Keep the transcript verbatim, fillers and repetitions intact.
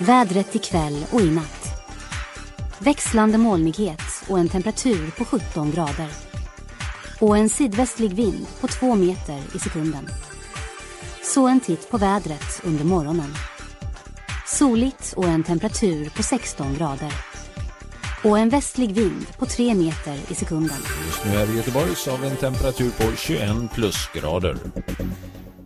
Vädret ikväll och i natt. Växlande molnighet och en temperatur på sjutton grader. Och en sydvästlig vind på två meter i sekunden. Så en titt på vädret under morgonen. Soligt och en temperatur på sexton grader. Och en västlig vind på tre meter i sekunden. Just nu är det Göteborgs av en temperatur på tjugoett plusgrader.